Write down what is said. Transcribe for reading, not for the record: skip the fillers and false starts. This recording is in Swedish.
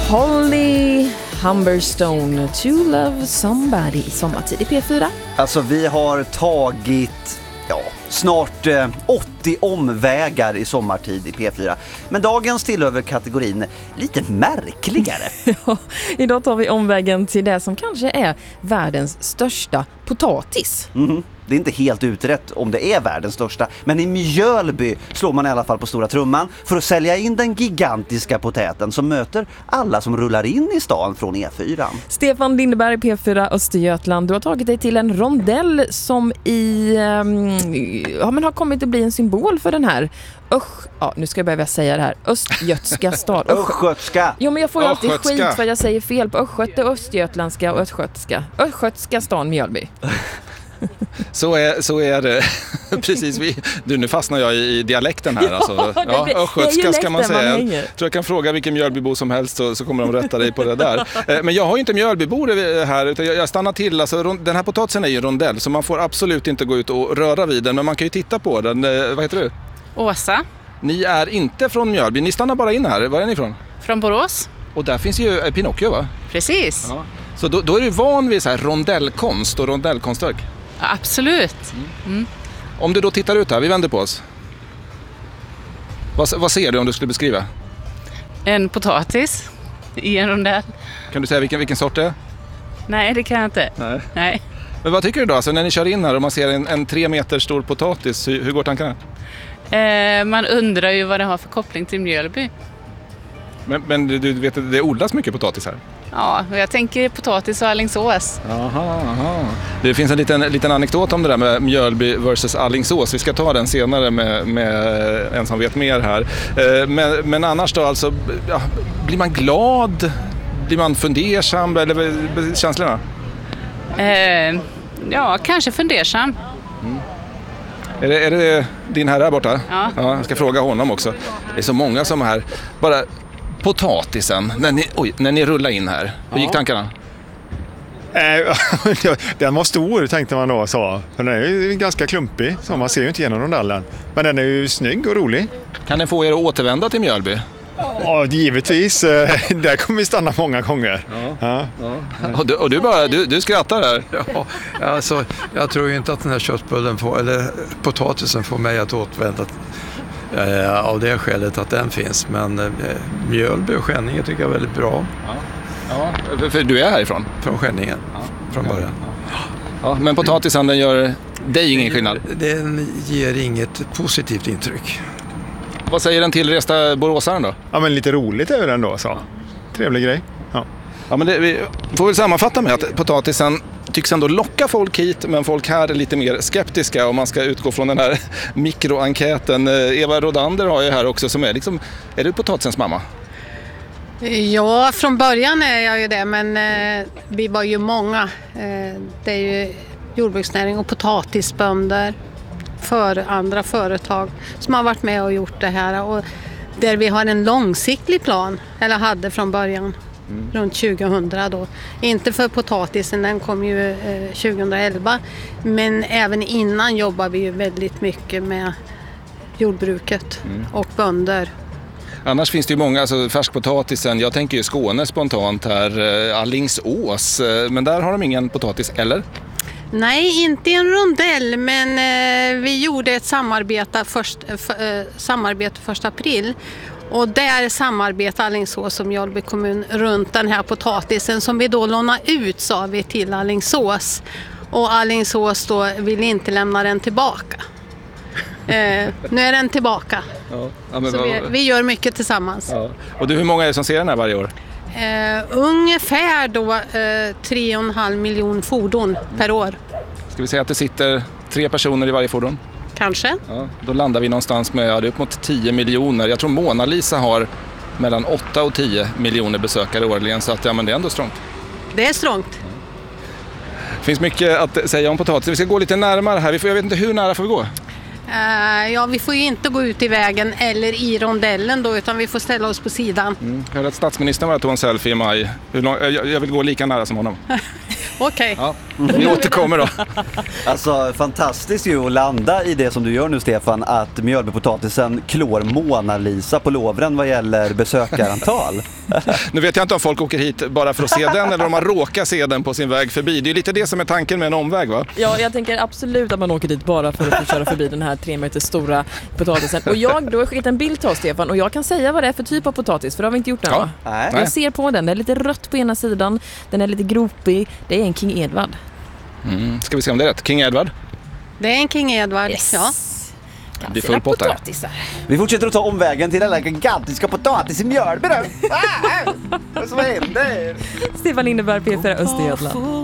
Holly Humberstone, To Love Somebody, sommartid i P4. Alltså vi har tagit snart 80 omvägar i sommartid i P4. Men dagens tillhör kategorin lite märkligare. Ja, idag tar vi omvägen till det som kanske är världens största potatis. Det är inte helt utrett om det är världens största, men i Mjölby slår man i alla fall på stora trumman för att sälja in den gigantiska potäten som möter alla som rullar in i stan från E4. Stefan Lindeberg, P4 Östergötland, du har tagit dig till en rondell som har kommit att bli en symbol för den här nu ska jag börja säga det här. Östgötska stad. Östgötska. Jo, men jag får ju alltid skit för att jag säger fel på östgöte, östgötländska och östgötska. Östgötska stan Mjölby. Så är det. Precis. Nu fastnar jag i dialekten här. Östgötska ska man säga. Jag tror jag kan fråga vilken Mjölbybo som helst så kommer de rätta dig på det där. Men jag har ju inte Mjölbybor här utan jag stannar till. Alltså, den här potatisen är ju rondell så man får absolut inte gå ut och röra vid den. Men man kan ju titta på den. Vad heter du? Åsa. Ni är inte från Mjölby. Ni stannar bara in här. Var är ni ifrån? Från Borås. Och där finns ju Pinocchio, va? Precis. Ja. Så då är du van vid så här rondellkonst och rondellkonstverk? Ja, absolut. Om du då tittar ut här, vi vänder på oss. Vad ser du om du skulle beskriva? En potatis i en rondell. Kan du säga vilken sort det är? Nej, det kan jag inte. Nej. Men vad tycker du då? Alltså, när ni kör in här och man ser en 3 meter stor potatis, hur går tankarna? Man undrar ju vad det har för koppling till Mjölby. Men du vet att det odlas mycket potatis här? Ja, och jag tänker potatis och Alingsås. Aha. Det finns en liten anekdot om det där med Mjölby versus Alingsås. Vi ska ta den senare med en som vet mer här. Men annars då, alltså, blir man glad? Blir man fundersam? Eller känslorna? Kanske fundersam. Är det din herre här borta? Ja. Jag ska fråga honom också. Det är så många som är här. Bara potatisen, när ni rullar in här. Hur gick tankarna? Den var stor, tänkte man då. Så. Den är ju ganska klumpig, så man ser ju inte igenom rondellen. Men den är ju snygg och rolig. Kan den få er att återvända till Mjölby? Ja, givetvis. Där kommer vi stanna många gånger. Ja. Och du skrattar där. Ja, alltså, jag tror ju inte att den här köttbullen eller potatisen får mig att återvända av det skälet att den finns. Men Mjölby och Skänninge tycker jag är väldigt bra. Ja, för du är härifrån? Från Skänninge, från början. Ja, men potatisen, den gör dig ingen skillnad? Den ger inget positivt intryck. Vad säger den till resta boråsaren då? Ja, men lite roligt är den då, så. Trevlig grej. Ja, men vi får väl sammanfatta med att potatisen tycks ändå locka folk hit, men folk här är lite mer skeptiska om man ska utgå från den här mikroenkäten. Eva Rodander har ju här också som är du potatisens mamma? Ja, från början är jag ju det, men vi var ju många. Det är ju jordbruksnäring och potatisbönder för andra företag som har varit med och gjort det här. Och där vi har en långsiktig plan, eller hade från början, runt 2000 då. Inte för potatisen, den kom ju 2011. Men även innan jobbar vi ju väldigt mycket med jordbruket och bönder. Annars finns det ju många, alltså färskpotatisen, jag tänker ju Skåne spontant här, Alingsås, men där har de ingen potatis, eller? Nej, inte en rondell, men vi gjorde ett samarbete 1 april. Och där samarbetar Alingsås och Mjölby kommun runt den här potatisen som vi då lånar ut, sa vi, till Alingsås. Och Alingsås då vill inte lämna den tillbaka. Nu är den tillbaka. Så vi gör mycket tillsammans. Ja. Och hur många är det som ser den här varje år? Ungefär då 3,5 miljoner fordon per år. Ska vi säga att det sitter 3 personer i varje fordon? Kanske. Ja, då landar vi någonstans med upp mot 10 miljoner. Jag tror Mona Lisa har mellan 8 och 10 miljoner besökare årligen, så att det är ändå strångt. Det är strångt. Det finns mycket att säga om potatis. Vi ska gå lite närmare här. Jag vet inte hur nära får vi gå? Vi får ju inte gå ut i vägen eller i rondellen då, utan vi får ställa oss på sidan. Jag hörde att statsministern var att tog en selfie i maj. Jag vill gå lika nära som honom. Okej. Ja. Vi återkommer då. Alltså fantastiskt ju att landa i det som du gör nu, Stefan, att Mjölbypotatisen klår Mona Lisa på lovren vad gäller besökarantal. Nu vet jag inte om folk åker hit bara för att se den eller om man råkar se den på sin väg förbi. Det är lite det som är tanken med en omväg, va? Ja, jag tänker absolut att man åker dit bara för att få köra förbi den här 3 meter stora potatisen. Och jag då har skickat en bild till oss, Stefan, och jag kan säga vad det är för typ av potatis, för det har vi inte gjort än, va? Nej. Jag ser på den, det är lite rött på ena sidan, den är lite gropig, det är en King Edward. Ska vi se om det är rätt? King Edward? Det är en King Edward, ja. Det blir full pott här. Vi fortsätter att ta omvägen till den gigantiska potatis i Mjölby då. Vad som händer? Stefan Lindeberg, P4 Östergötland.